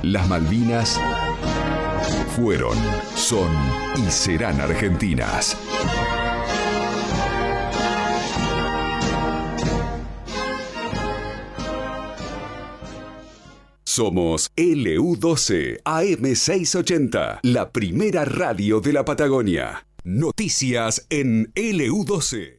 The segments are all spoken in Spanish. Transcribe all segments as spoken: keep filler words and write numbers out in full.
Las Malvinas fueron, son y serán argentinas. Somos L U doce A M seiscientos ochenta, la primera radio de la Patagonia. Noticias en L U doce.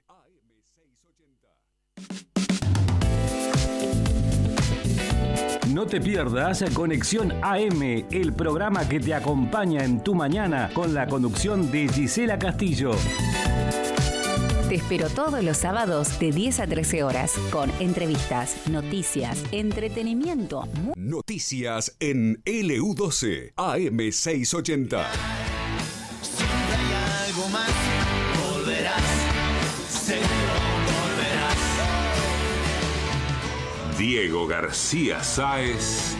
No te pierdas Conexión A M, el programa que te acompaña en tu mañana con la conducción de Gisela Castillo. Te espero todos los sábados de diez a trece horas con entrevistas, noticias, entretenimiento. Noticias en L U doce A M seiscientos ochenta. Siempre hay algo más, volverás, seguro volverás. Diego García Sáez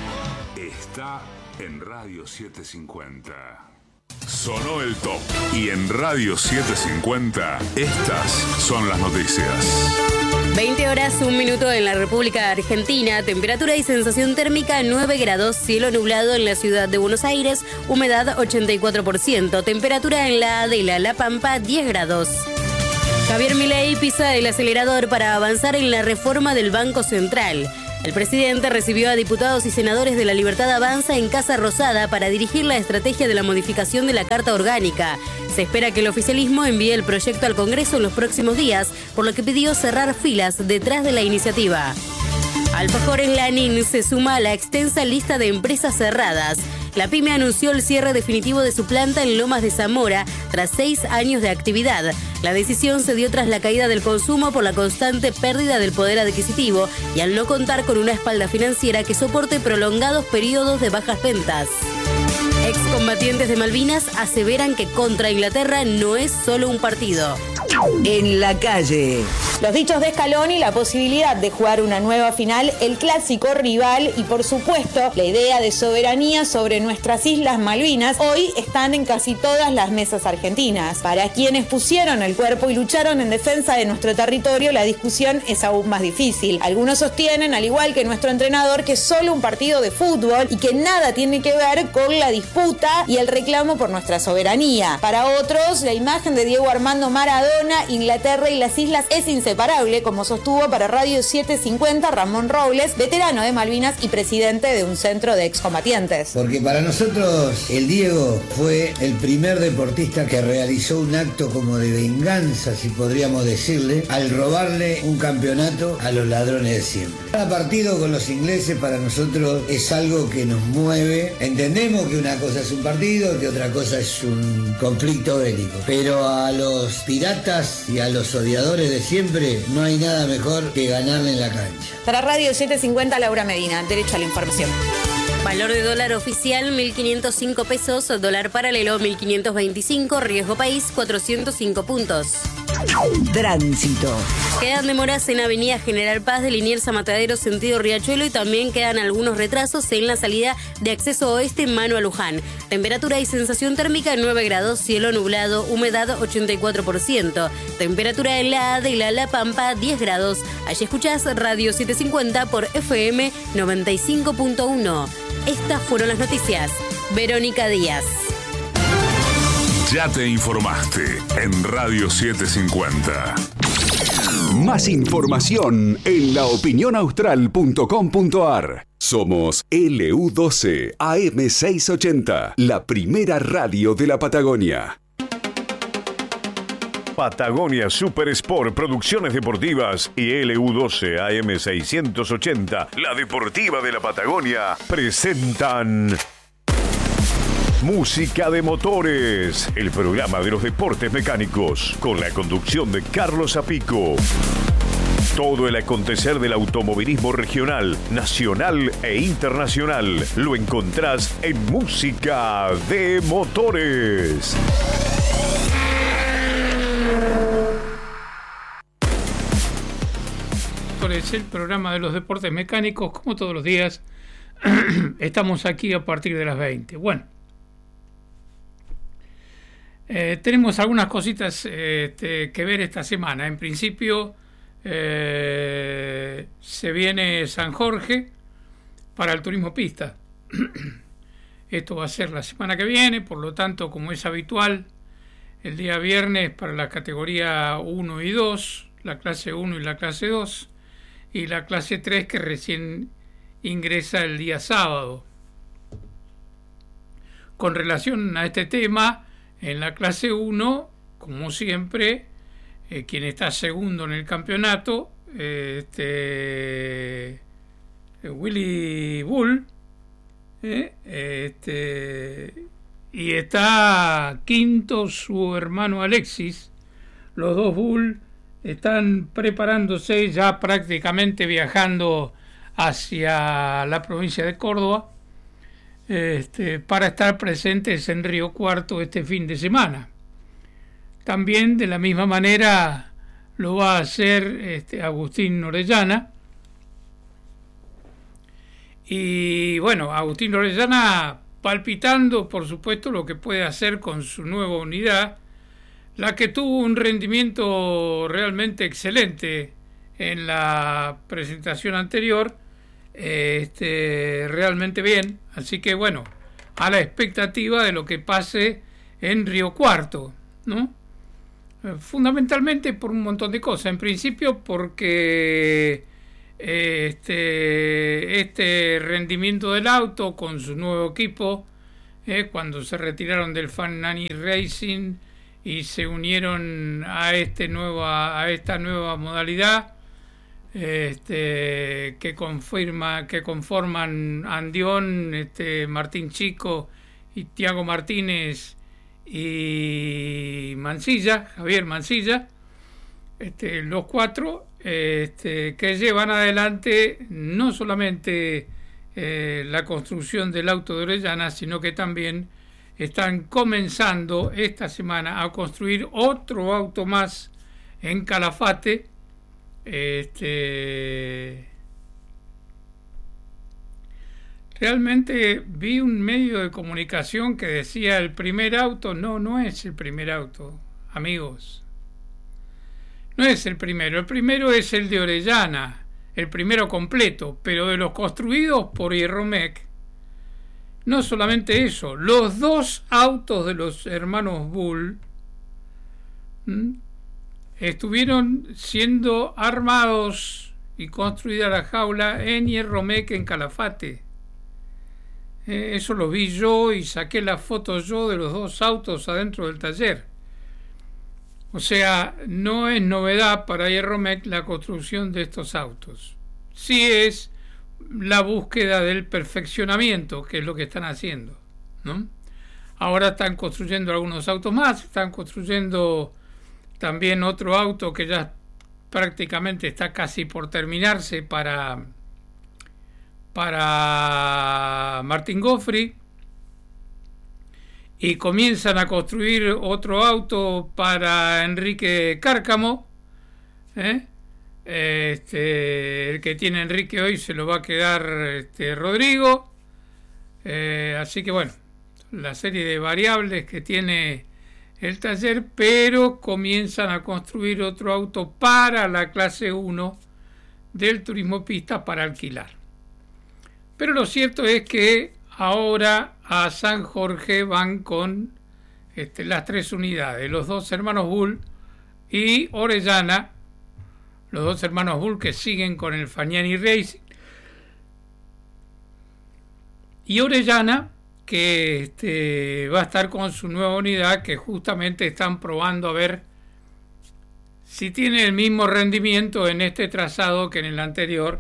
está en Radio setecientos cincuenta. Sonó el top. Y en Radio setecientos cincuenta, estas son las noticias. veinte horas, un minuto en la República Argentina. Temperatura y sensación térmica nueve grados. Cielo nublado en la ciudad de Buenos Aires. Humedad ochenta y cuatro por ciento. Temperatura en la Adela, La Pampa, diez grados. Javier Milei pisa el acelerador para avanzar en la reforma del Banco Central. El presidente recibió a diputados y senadores de La Libertad Avanza en Casa Rosada para dirigir la estrategia de la modificación de la Carta Orgánica. Se espera que el oficialismo envíe el proyecto al Congreso en los próximos días, por lo que pidió cerrar filas detrás de la iniciativa. Alfajores Lanín se suma a la extensa lista de empresas cerradas. La pyme anunció el cierre definitivo de su planta en Lomas de Zamora tras seis años de actividad. La decisión se dio tras la caída del consumo por la constante pérdida del poder adquisitivo y al no contar con una espalda financiera que soporte prolongados periodos de bajas ventas. Excombatientes de Malvinas aseveran que contra Inglaterra no es solo un partido. En la calle. Los dichos de Scaloni, la posibilidad de jugar una nueva final, el clásico rival y, por supuesto, la idea de soberanía sobre nuestras Islas Malvinas, hoy están en casi todas las mesas argentinas. Para quienes pusieron el cuerpo y lucharon en defensa de nuestro territorio, la discusión es aún más difícil. Algunos sostienen, al igual que nuestro entrenador, que es solo un partido de fútbol y que nada tiene que ver con la disputa y el reclamo por nuestra soberanía. Para otros, la imagen de Diego Armando Maradona, Inglaterra y las islas es inseparable, como sostuvo para Radio setecientos cincuenta Ramón Robles, veterano de Malvinas y presidente de un centro de excombatientes. Porque para nosotros el Diego fue el primer deportista que realizó un acto como de venganza, si podríamos decirle, al robarle un campeonato a los ladrones de siempre. Cada partido con los ingleses para nosotros es algo que nos mueve. Entendemos que una cosa es un partido, que otra cosa es un conflicto bélico, pero a los piratas y a los odiadores de siempre no hay nada mejor que ganarle en la cancha. Para Radio setecientos cincuenta, Laura Medina, derecho a la información. Valor de dólar oficial mil quinientos cinco pesos, dólar paralelo mil quinientos veinticinco, riesgo país cuatrocientos cinco puntos. Tránsito. Quedan demoras en Avenida General Paz de Liniers a Matadero sentido Riachuelo y también quedan algunos retrasos en la salida de acceso oeste mano a Luján. Temperatura y sensación térmica nueve grados, cielo nublado, humedad ochenta y cuatro por ciento. Temperatura en la Adela, La Pampa diez grados. Allí escuchás Radio setecientos cincuenta por F M noventa y cinco punto uno. Estas fueron las noticias. Verónica Díaz. Ya te informaste en Radio setecientos cincuenta. Más información en la opinión austral punto com punto a r. Somos L U doce A M seiscientos ochenta, la primera radio de la Patagonia. Patagonia Super Sport Producciones Deportivas y L U doce A M seiscientos ochenta, la deportiva de la Patagonia, presentan Música de Motores, el programa de los deportes mecánicos, con la conducción de Carlos Apico. Todo el acontecer del automovilismo regional, nacional e internacional lo encontrás en Música de Motores. Es el programa de los deportes mecánicos, como todos los días. Estamos aquí a partir de las veinte. Bueno, eh, tenemos algunas cositas eh, este, que ver esta semana. En principio eh, se viene San Jorge para el turismo pista. Esto va a ser la semana que viene, por lo tanto, como es habitual, el día viernes para la categoría uno y dos, la clase uno y la clase dos, y la clase tres que recién ingresa el día sábado. Con relación a este tema, en la clase uno, como siempre, eh, quien está segundo en el campeonato, eh, este, eh, Willy Bull, eh, este, y está quinto su hermano Alexis. Los dos Bull están preparándose, ya prácticamente viajando hacia la provincia de Córdoba, este, para estar presentes en Río Cuarto este fin de semana. También de la misma manera lo va a hacer este, Agustín Orellana. Y bueno, Agustín Orellana palpitando, por supuesto, lo que puede hacer con su nueva unidad, la que tuvo un rendimiento realmente excelente en la presentación anterior, este, realmente bien. Así que bueno, a la expectativa de lo que pase en Río Cuarto, ¿no? Fundamentalmente por un montón de cosas. En principio porque este, este rendimiento del auto con su nuevo equipo, eh, cuando se retiraron del Fanani Racing y se unieron a este nueva a esta nueva modalidad, este, que confirma que conforman Andión, este, Martín Chico y Tiago Martínez y Mancilla, Javier Mancilla, este, los cuatro este, que llevan adelante no solamente eh, la construcción del auto de Orellana, sino que también están comenzando esta semana a construir otro auto más en Calafate. Este, realmente vi un medio de comunicación que decía el primer auto. No, no es el primer auto, amigos. No es el primero. El primero es el de Orellana, el primero completo, pero de los construidos por Hierromec. No solamente eso, los dos autos de los hermanos Bull ¿m? estuvieron siendo armados y construida la jaula en Hierromec, en Calafate. Eh, eso lo vi yo y saqué la foto yo de los dos autos adentro del taller. O sea, no es novedad para Hierromec la construcción de estos autos. Sí es la búsqueda del perfeccionamiento, que es lo que están haciendo, ¿no? Ahora están construyendo algunos autos más, están construyendo también otro auto que ya prácticamente está casi por terminarse para, para Martín Goffri, y comienzan a construir otro auto para Enrique Cárcamo, ¿eh? Este, el que tiene Enrique hoy se lo va a quedar este, Rodrigo, eh, así que bueno, la serie de variables que tiene el taller, pero comienzan a construir otro auto para la clase uno del turismo pista para alquilar. Pero lo cierto es que ahora a San Jorge van con este, las tres unidades, los dos hermanos Bull y Orellana, los dos hermanos Bull que siguen con el Fagnani Racing, y Orellana, que este, va a estar con su nueva unidad, que justamente están probando a ver si tiene el mismo rendimiento en este trazado que en el anterior,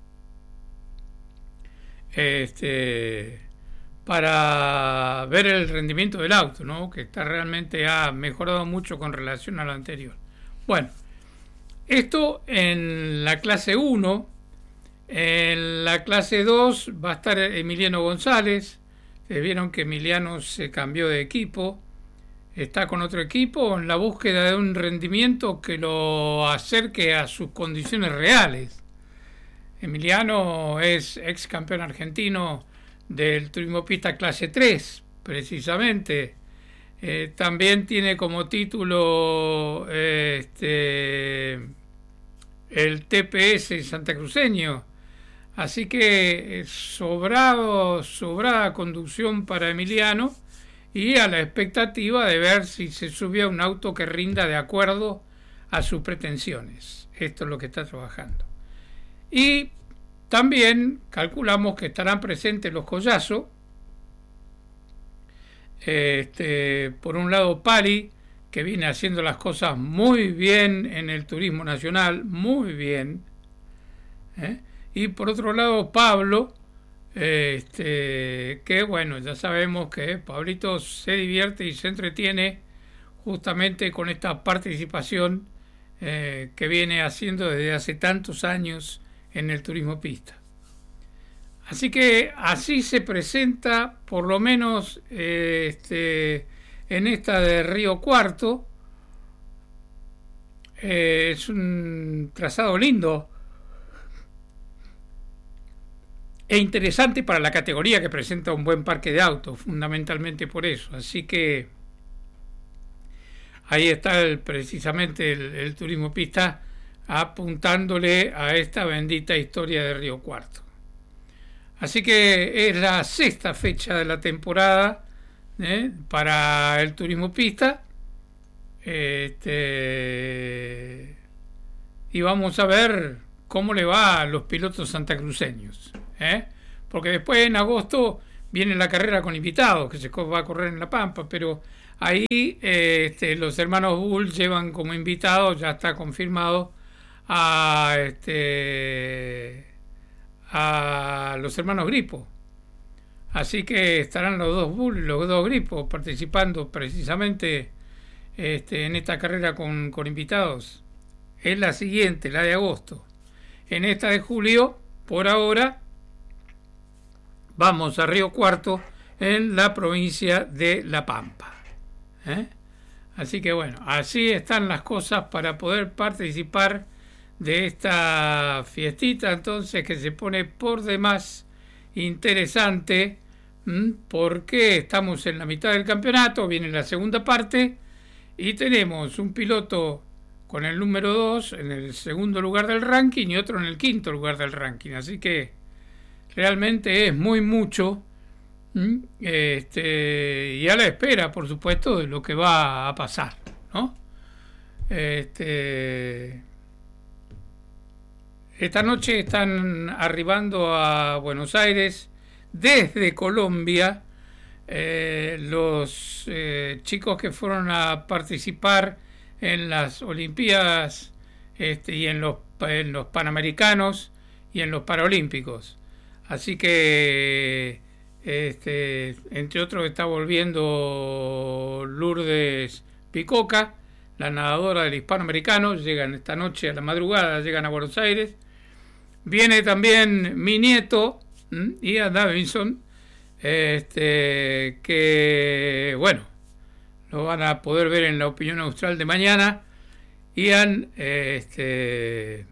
este, para ver el rendimiento del auto, ¿no? Que está realmente ha mejorado mucho con relación al anterior. Bueno, esto en la clase uno. En la clase dos va a estar Emiliano González. Ustedes vieron que Emiliano se cambió de equipo, está con otro equipo en la búsqueda de un rendimiento que lo acerque a sus condiciones reales. Emiliano es ex campeón argentino del turismo pista clase tres, precisamente. Eh, también tiene como título eh, este, el T P S santacruceño. Así que eh, sobrado, sobrada conducción para Emiliano y a la expectativa de ver si se sube a un auto que rinda de acuerdo a sus pretensiones. Esto es lo que está trabajando. Y también calculamos que estarán presentes los Collazo. Este, por un lado Pari, que viene haciendo las cosas muy bien en el turismo nacional, muy bien. ¿eh? Y por otro lado Pablo, este, que bueno, ya sabemos que Pablito se divierte y se entretiene justamente con esta participación eh, que viene haciendo desde hace tantos años en el turismo pista. Así que así se presenta, por lo menos eh, este, en esta de Río Cuarto. Eh, es un trazado lindo e interesante para la categoría, que presenta un buen parque de autos, fundamentalmente por eso. Así que ahí está el, precisamente el, el turismo pista apuntándole a esta bendita historia de Río Cuarto. Así que es la sexta fecha de la temporada ¿eh? para el turismo pista. Este, y vamos a ver cómo le va a los pilotos santacruceños. ¿eh? Porque después en agosto viene la carrera con invitados, que se va a correr en La Pampa, pero ahí este, los hermanos Bull llevan como invitados, ya está confirmado, a este a los hermanos Gripo. Así que estarán los dos Bull y los dos Gripos participando precisamente este, en esta carrera con, con invitados. Es la siguiente, la de agosto. En esta de julio, por ahora, vamos a Río Cuarto, en la provincia de La Pampa. ¿Eh? Así que bueno, así están las cosas para poder participar de esta fiestita, entonces, que se pone por demás interesante, ¿m? porque estamos en la mitad del campeonato, viene la segunda parte, y tenemos un piloto con el número dos en el segundo lugar del ranking y otro en el quinto lugar del ranking, así que realmente es muy mucho, ¿m? este y a la espera, por supuesto, de lo que va a pasar, ¿no? Este Esta noche están arribando a Buenos Aires desde Colombia eh, los eh, chicos que fueron a participar en las Olimpiadas este, y en los, en los Panamericanos y en los Paralímpicos. Así que, este, entre otros, está volviendo Lourdes Picoca, la nadadora del Hispanoamericano. Llegan esta noche a la madrugada, llegan a Buenos Aires. Viene también mi nieto, ¿m? Ian Davidson, este, que, bueno, lo van a poder ver en la opinión austral de mañana. Ian, este,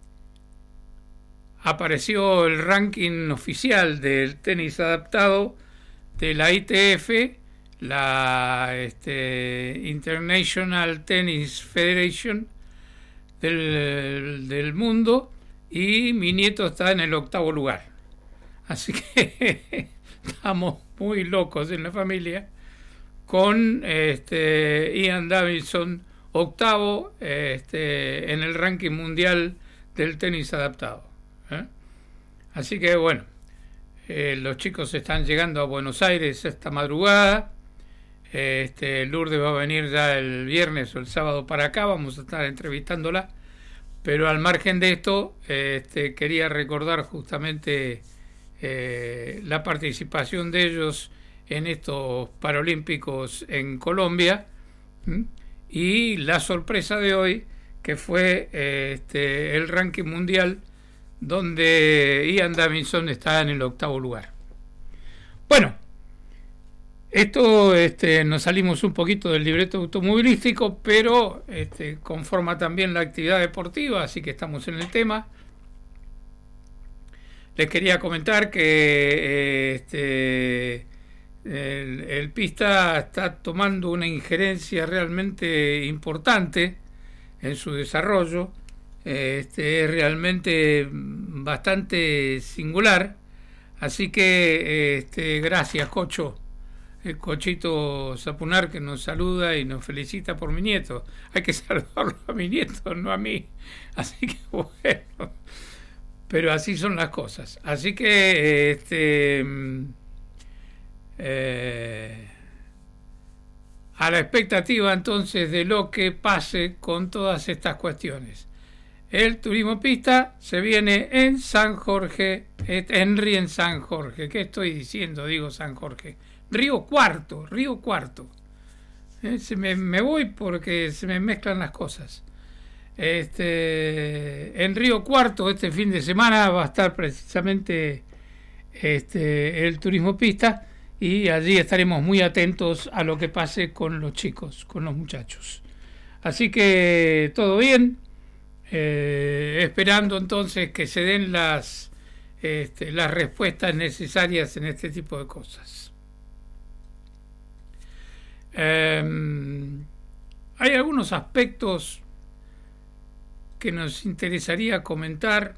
apareció el ranking oficial del tenis adaptado de la I T F, la este, International Tennis Federation del, del mundo, y mi nieto está en el octavo lugar. Así que estamos muy locos en la familia con este, Ian Davidson octavo este, en el ranking mundial del tenis adaptado. ¿eh? Así que bueno, eh, los chicos están llegando a Buenos Aires esta madrugada. Este, Lourdes va a venir ya el viernes o el sábado para acá, vamos a estar entrevistándola. Pero al margen de esto, este, quería recordar justamente eh, la participación de ellos en estos Paralímpicos en Colombia, ¿m? y la sorpresa de hoy, que fue eh, este, el ranking mundial, donde Ian Davidson está en el octavo lugar. Bueno, esto este, nos salimos un poquito del libreto automovilístico, pero este, conforma también la actividad deportiva, así que estamos en el tema. Les quería comentar que este, el, el pista está tomando una injerencia realmente importante en su desarrollo. Este, es realmente bastante singular. Así que este, gracias, Cocho. El Cochito Zapunar, que nos saluda y nos felicita por mi nieto. Hay que saludarlo a mi nieto, no a mí. Así que bueno, pero así son las cosas. Así que este eh, a la expectativa entonces de lo que pase con todas estas cuestiones. El turismo pista se viene en San Jorge, Henry en San Jorge. ¿Qué estoy diciendo? Digo San Jorge. Río Cuarto, Río Cuarto. Eh, se me, me voy porque se me mezclan las cosas. Este, en Río Cuarto este fin de semana va a estar precisamente este, el turismo pista, y allí estaremos muy atentos a lo que pase con los chicos, con los muchachos. Así que todo bien, eh, esperando entonces que se den las, este, las respuestas necesarias en este tipo de cosas. Eh, hay algunos aspectos que nos interesaría comentar,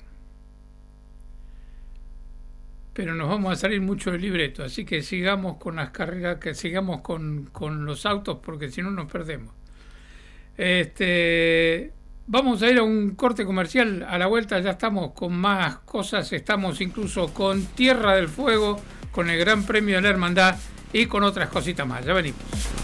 pero nos vamos a salir mucho del libreto, así que sigamos con las carreras, que sigamos con, con los autos, porque si no nos perdemos. Este, vamos a ir a un corte comercial. A la vuelta ya estamos con más cosas, estamos incluso con Tierra del Fuego, con el Gran Premio de la Hermandad y con otras cositas más. Ya venimos.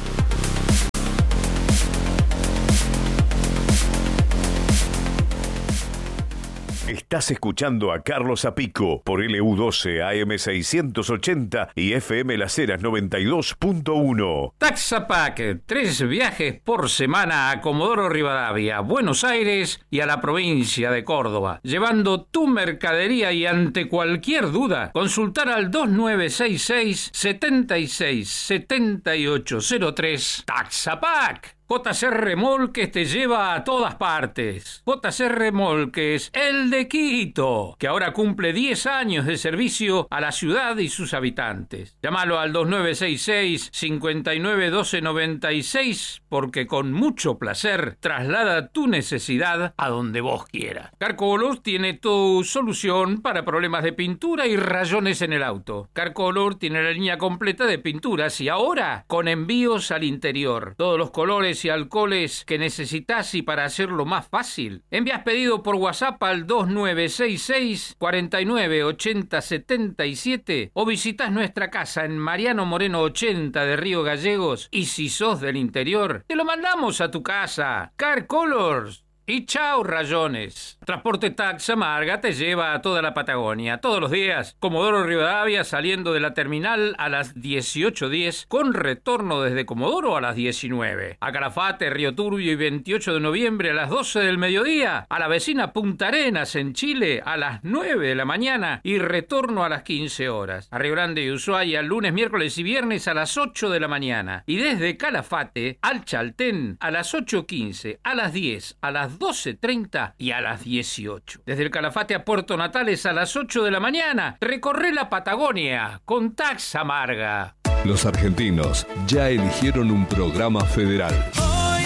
Estás escuchando a Carlos Apico por L U doce A M seiscientos ochenta y F M Las Heras noventa y dos punto uno. Taxapac, tres viajes por semana a Comodoro Rivadavia, Buenos Aires y a la provincia de Córdoba, llevando tu mercadería, y ante cualquier duda, consultar al dos nueve seis seis, siete seis siete ocho cero tres. Taxapac. J C Remolques te lleva a todas partes. J C Remolques, el de Quito, que ahora cumple diez años de servicio a la ciudad y sus habitantes. Llámalo al dos nueve seis seis, cinco nueve uno dos nueve seis, porque con mucho placer traslada tu necesidad a donde vos quieras. Carcolor tiene tu solución para problemas de pintura y rayones en el auto. Carcolor tiene la línea completa de pinturas y ahora con envíos al interior. Todos los colores y alcoholes que necesitas, y para hacerlo más fácil, envías pedido por WhatsApp al dos nueve seis seis, cuatro nueve ocho cero siete siete o visitas nuestra casa en Mariano Moreno ochenta de Río Gallegos, y si sos del interior, te lo mandamos a tu casa. Car Colors. Y chao rayones. Transporte Taxa Marga te lleva a toda la Patagonia, todos los días. Comodoro Rivadavia saliendo de la terminal a las dieciocho diez, con retorno desde Comodoro a las diecinueve. A Calafate, Río Turbio y veintiocho de noviembre a las doce del mediodía. A la vecina Punta Arenas en Chile a las nueve de la mañana y retorno a las quince horas. A Río Grande y Ushuaia lunes, miércoles y viernes a las ocho de la mañana. Y desde Calafate al Chaltén a las ocho quince, a las diez, a las doce treinta y a las dieciocho. Desde el Calafate a Puerto Natales a las ocho de la mañana. Recorre la Patagonia con Taxa Marga. Los argentinos ya eligieron un programa federal. Hoy,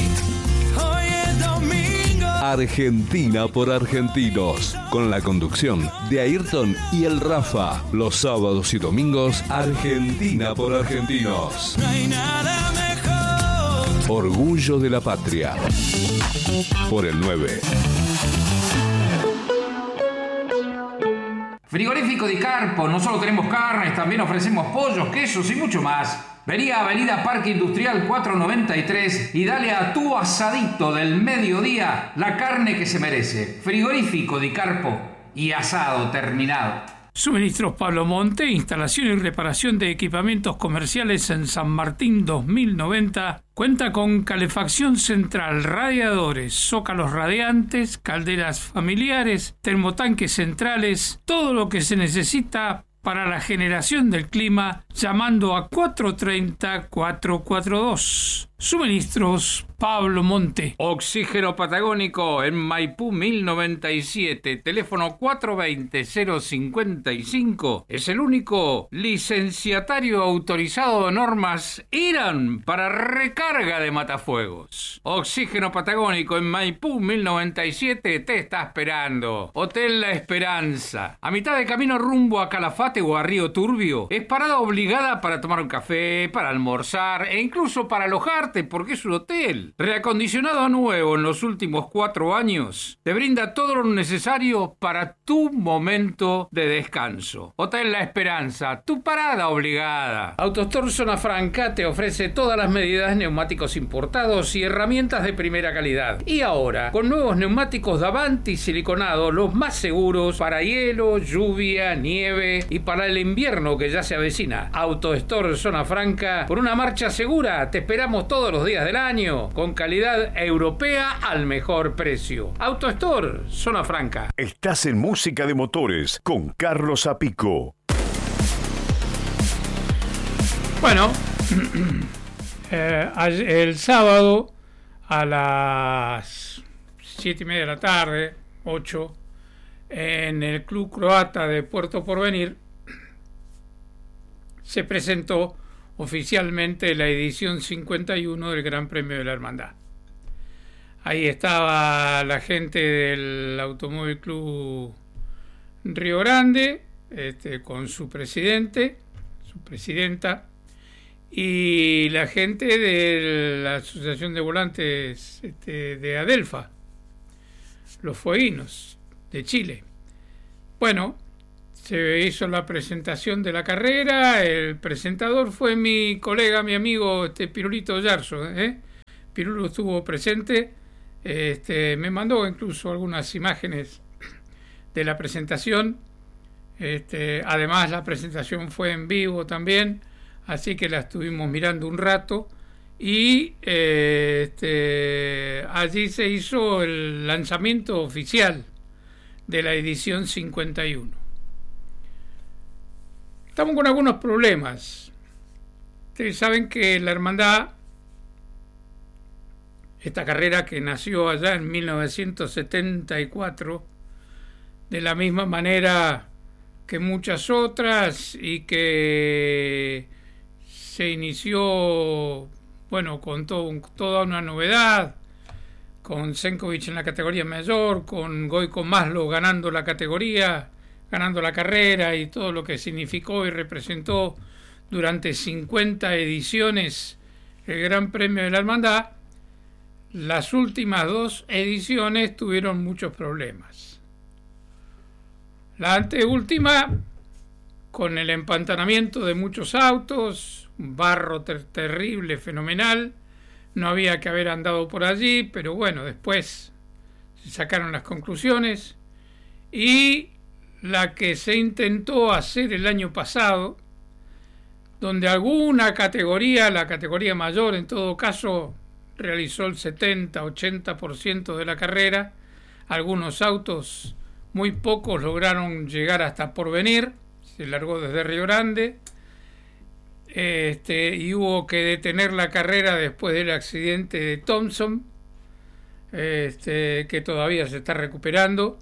hoy es domingo. Argentina por argentinos, con la conducción de Ayrton y el Rafa. Los sábados y domingos, Argentina por argentinos. No hay nada mejor. Orgullo de la patria. Por el nueve. Frigorífico Di Carpo, no solo tenemos carnes, también ofrecemos pollos, quesos y mucho más. Vení a Avenida Parque Industrial cuatrocientos noventa y tres y dale a tu asadito del mediodía la carne que se merece. Frigorífico Di Carpo y asado terminado. Suministros Pablo Monte, instalación y reparación de equipamientos comerciales en San Martín dos mil noventa. Cuenta con calefacción central, radiadores, zócalos radiantes, calderas familiares, termotanques centrales, todo lo que se necesita para la generación del clima, llamando a cuatro tres cero, cuatro cuatro dos. Suministros Pablo Monte. Oxígeno Patagónico en Maipú mil noventa y siete, teléfono cuatro dos cero, cero cinco cinco. Es el único licenciatario autorizado de normas IRAN para recarga de matafuegos. Oxígeno Patagónico en Maipú mil noventa y siete te está esperando. Hotel La Esperanza. A mitad de camino rumbo a Calafate o a Río Turbio, es parada obligada para tomar un café, para almorzar e incluso para alojarte porque es un hotel. Reacondicionado a nuevo en los últimos cuatro años, te brinda todo lo necesario para tu momento de descanso. Hotel La Esperanza, tu parada obligada. AutoStore Zona Franca te ofrece todas las medidas, neumáticos importados y herramientas de primera calidad. Y ahora, con nuevos neumáticos Davanti siliconados, los más seguros para hielo, lluvia, nieve y para el invierno que ya se avecina. AutoStore Zona Franca, por una marcha segura, te esperamos todos los días del año, con calidad europea al mejor precio. AutoStore Zona Franca. Estás en Música de Motores con Carlos Apico. Bueno, eh, el sábado a las siete y media de la tarde, ocho, en el Club Croata de Puerto Porvenir, se presentó oficialmente la edición cincuenta y uno del Gran Premio de la Hermandad. Ahí estaba la gente del Automóvil Club Río Grande, este, con su presidente, su presidenta, y la gente de la Asociación de Volantes este, de Adelfa, los fueguinos de Chile. Bueno, se hizo la presentación de la carrera. El presentador fue mi colega, mi amigo este, Pirulito Yarzo, ¿eh? Pirulo estuvo presente, este, me mandó incluso algunas imágenes de la presentación. Este, además la presentación fue en vivo también, así que la estuvimos mirando un rato y eh, este, allí se hizo el lanzamiento oficial de la edición cincuenta y uno. Estamos con algunos problemas. Ustedes saben que la hermandad, esta carrera que nació allá en mil novecientos setenta y cuatro, de la misma manera que muchas otras, y que se inició, bueno, con todo, toda una novedad, con Senkovic en la categoría mayor, con Goico Maslow ganando la categoría, ganando la carrera y todo lo que significó y representó durante cincuenta ediciones el Gran Premio de la Hermandad. Las últimas dos ediciones tuvieron muchos problemas. La anteúltima, con el empantanamiento de muchos autos, un barro ter- terrible, fenomenal, no había que haber andado por allí, pero bueno, después se sacaron las conclusiones. Y la que se intentó hacer el año pasado, donde alguna categoría, la categoría mayor en todo caso, realizó el setenta ochenta por ciento de la carrera. Algunos autos, muy pocos, lograron llegar hasta Porvenir, se largó desde Río Grande, este, y hubo que detener la carrera después del accidente de Thompson, este, que todavía se está recuperando.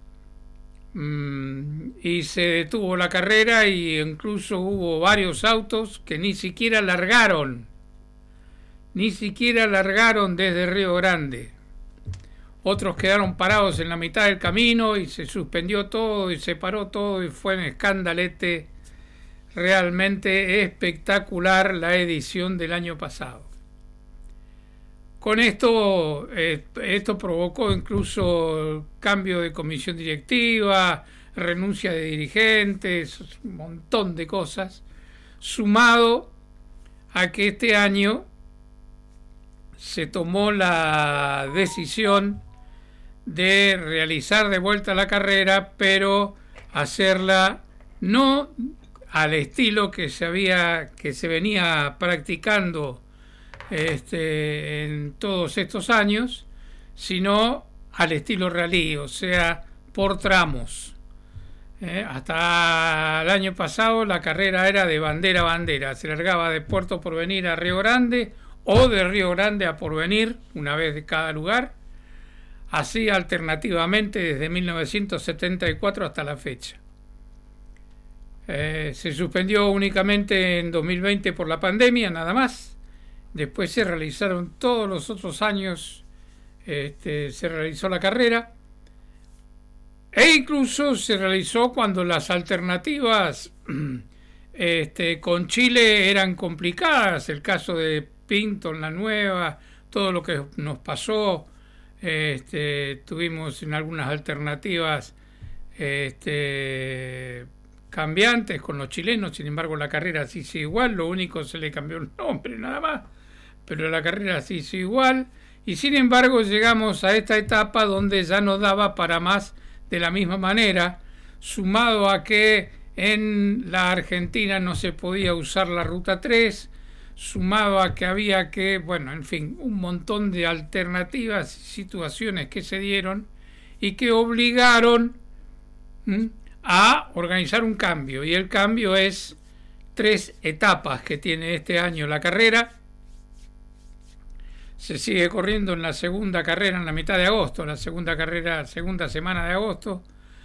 Mm, y se detuvo la carrera, y incluso hubo varios autos que ni siquiera largaron, ni siquiera largaron desde Río Grande. Otros quedaron parados en la mitad del camino y se suspendió todo y se paró todo, y fue un escandalete realmente espectacular la edición del año pasado. Con esto, eh, esto provocó incluso cambio de comisión directiva, renuncia de dirigentes, un montón de cosas, sumado a que este año se tomó la decisión de realizar de vuelta la carrera, pero hacerla no al estilo que se había, que se venía practicando Este, en todos estos años, sino al estilo rally, o sea, por tramos. Eh, hasta el año pasado la carrera era de bandera a bandera, se largaba de Puerto Porvenir a Río Grande o de Río Grande a Porvenir, una vez de cada lugar, así alternativamente desde mil novecientos setenta y cuatro hasta la fecha. Eh, se suspendió únicamente en dos mil veinte por la pandemia, nada más. Después se realizaron todos los otros años, este, se realizó la carrera, e incluso se realizó cuando las alternativas este, con Chile eran complicadas, el caso de Pinto en la Nueva, todo lo que nos pasó, este, tuvimos en algunas alternativas este, cambiantes con los chilenos, sin embargo la carrera sí sigue igual, lo único se le cambió el nombre nada más, pero la carrera sí sigue igual, y sin embargo llegamos a esta etapa donde ya no daba para más de la misma manera, sumado a que en la Argentina no se podía usar la ruta tres, sumado a que había que, bueno, en fin, un montón de alternativas y situaciones que se dieron y que obligaron ¿m? a organizar un cambio, y el cambio es tres etapas que tiene este año la carrera. Se sigue corriendo en la segunda carrera en la mitad de agosto, la segunda carrera, segunda semana de agosto,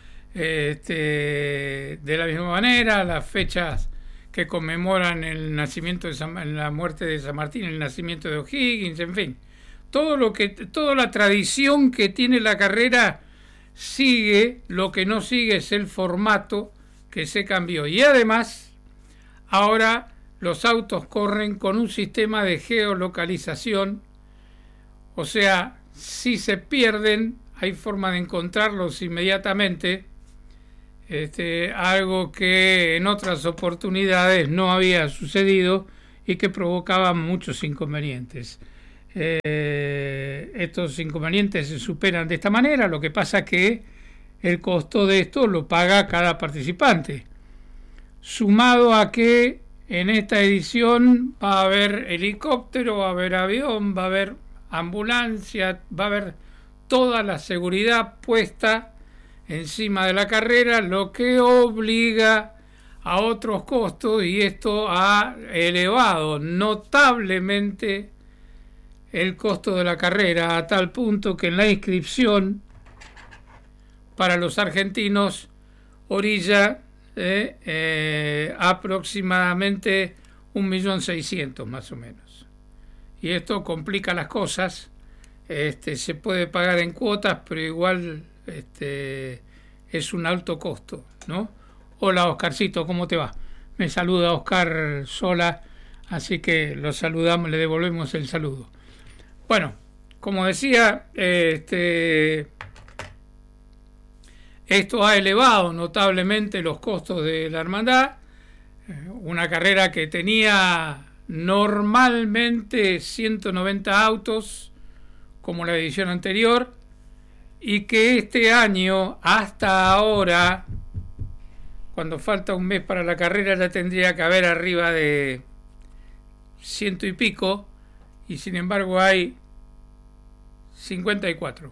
este, de la misma manera, las fechas que conmemoran el nacimiento de San, la muerte de San Martín, el nacimiento de O'Higgins, en fin, todo lo que, toda la tradición que tiene la carrera sigue. Lo que no sigue es el formato que se cambió, y además ahora los autos corren con un sistema de geolocalización, o sea, si se pierden hay forma de encontrarlos inmediatamente. Este, algo que en otras oportunidades no había sucedido y que provocaba muchos inconvenientes. Eh, estos inconvenientes se superan de esta manera, lo que pasa que el costo de esto lo paga cada participante, sumado a que en esta edición va a haber helicóptero, va a haber avión, va a haber ambulancia, va a haber toda la seguridad puesta encima de la carrera, lo que obliga a otros costos, y esto ha elevado notablemente el costo de la carrera, a tal punto que en la inscripción para los argentinos orilla eh, eh, aproximadamente un millón seiscientos más o menos, y esto complica las cosas. Este, se puede pagar en cuotas, pero igual Este, es un alto costo, ¿no? Hola Oscarcito, ¿cómo te va? Me saluda Oscar Sola, así que lo saludamos, le devolvemos el saludo. Bueno, como decía, este, esto ha elevado notablemente los costos de la hermandad, una carrera que tenía normalmente ciento noventa autos, como la edición anterior, y que este año, hasta ahora, cuando falta un mes para la carrera, ya tendría que haber arriba de ciento y pico, y sin embargo hay cincuenta y cuatro.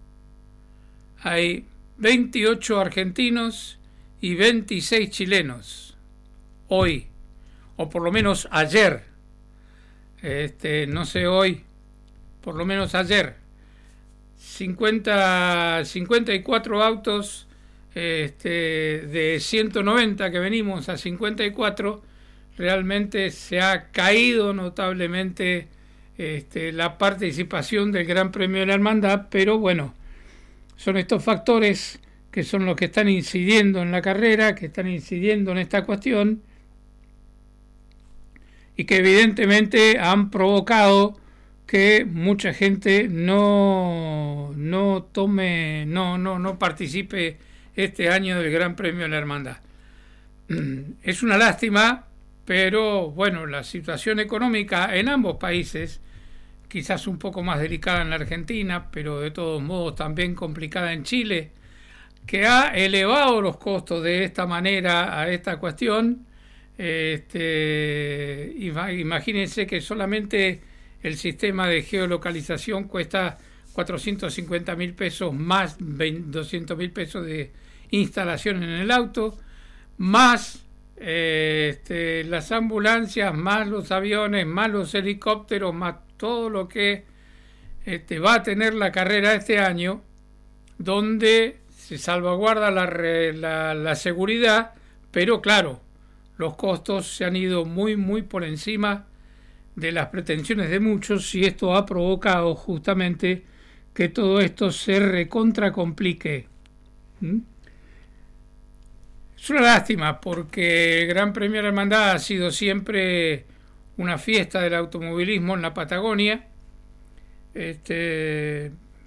Hay veintiocho argentinos y veintiséis chilenos hoy, o por lo menos ayer, este, no sé hoy, por lo menos ayer. cincuenta, cincuenta y cuatro autos este, de ciento noventa que venimos a cincuenta y cuatro, realmente se ha caído notablemente este, la participación del Gran Premio de la Hermandad, pero bueno, son estos factores que son los que están incidiendo en la carrera, que están incidiendo en esta cuestión, y que evidentemente han provocado que mucha gente no, no tome, no, no, no participe este año del Gran Premio de la Hermandad. Es una lástima, pero bueno, la situación económica en ambos países, quizás un poco más delicada en la Argentina, pero de todos modos también complicada en Chile, que ha elevado los costos de esta manera a esta cuestión. Este, imagínense que solamente el sistema de geolocalización cuesta cuatrocientos cincuenta mil pesos más doscientos mil pesos de instalación en el auto, más eh, este, las ambulancias, más los aviones, más los helicópteros, más todo lo que este, va a tener la carrera este año, donde se salvaguarda la, la, la seguridad, pero claro, los costos se han ido muy, muy por encima de las pretensiones de muchos, y esto ha provocado justamente que todo esto se recontracomplique. ¿Mm? Es una lástima, porque el Gran Premio de la Hermandad ha sido siempre una fiesta del automovilismo en la Patagonia. Este,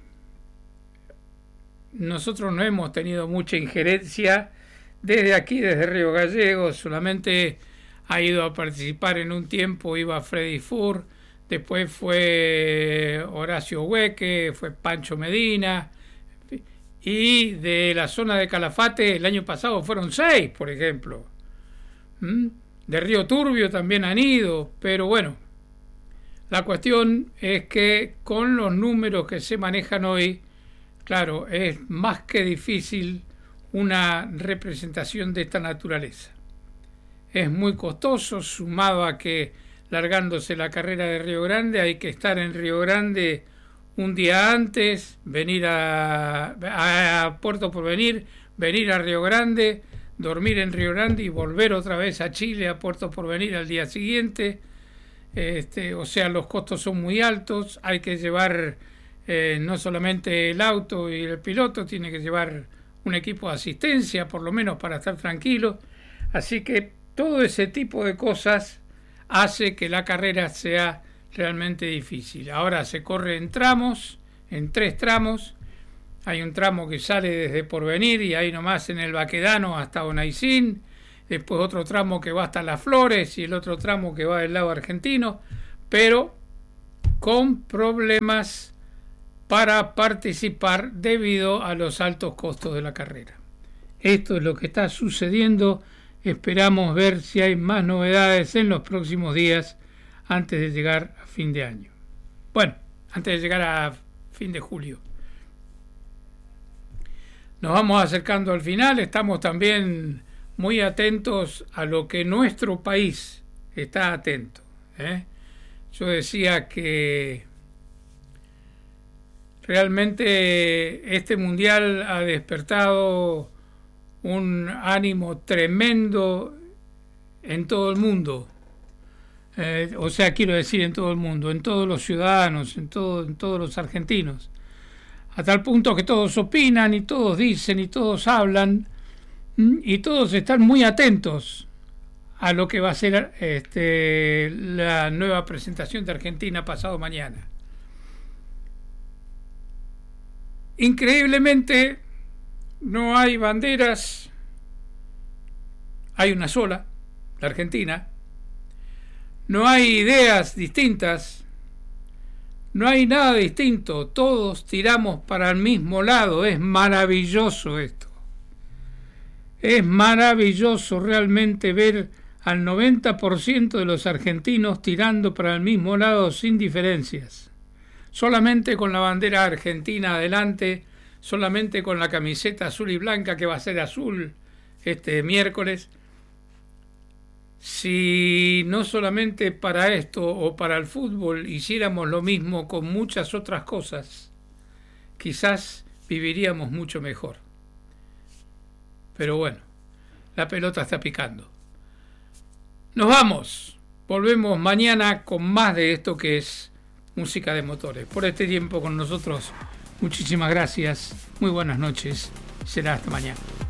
nosotros no hemos tenido mucha injerencia desde aquí, desde Río Gallegos. Solamente ha ido a participar en un tiempo, iba Freddy Fur, después fue Horacio Hueque, fue Pancho Medina, y de la zona de Calafate el año pasado fueron seis, por ejemplo. ¿Mm? De Río Turbio también han ido, pero bueno, la cuestión es que con los números que se manejan hoy, claro, es más que difícil una representación de esta naturaleza. Es muy costoso, sumado a que largándose la carrera de Río Grande hay que estar en Río Grande un día antes, venir a, a, a Puerto Porvenir, venir a Río Grande, dormir en Río Grande y volver otra vez a Chile, a Puerto Porvenir al día siguiente. Este, o sea, los costos son muy altos, hay que llevar eh, no solamente el auto y el piloto, tiene que llevar un equipo de asistencia, por lo menos para estar tranquilo. Así que todo ese tipo de cosas hace que la carrera sea realmente difícil. Ahora se corre en tramos, en tres tramos. Hay un tramo que sale desde Porvenir y ahí nomás en el Baquedano hasta Onaicín. Después otro tramo que va hasta Las Flores y el otro tramo que va del lado argentino, pero con problemas para participar debido a los altos costos de la carrera. Esto es lo que está sucediendo. Esperamos ver si hay más novedades en los próximos días antes de llegar a fin de año. Bueno, antes de llegar a fin de julio. Nos vamos acercando al final. Estamos también muy atentos a lo que nuestro país está atento. ¿eh? Yo decía que realmente este mundial ha despertado un ánimo tremendo en todo el mundo. Eh, o sea, quiero decir en todo el mundo, en todos los ciudadanos, en, todo, en todos los argentinos. A tal punto que todos opinan y todos dicen y todos hablan y todos están muy atentos a lo que va a ser este, la nueva presentación de Argentina pasado mañana. Increíblemente no hay banderas, hay una sola, la Argentina. No hay ideas distintas, no hay nada distinto, todos tiramos para el mismo lado. Es maravilloso esto. Es maravilloso realmente ver al noventa por ciento de los argentinos tirando para el mismo lado sin diferencias. Solamente con la bandera argentina adelante, solamente con la camiseta azul y blanca, que va a ser azul este miércoles. Si no solamente para esto o para el fútbol hiciéramos lo mismo con muchas otras cosas, quizás viviríamos mucho mejor. Pero bueno, la pelota está picando. Nos vamos. Volvemos mañana con más de esto que es música de motores. Por este tiempo con nosotros, muchísimas gracias. Muy buenas noches. Será hasta mañana.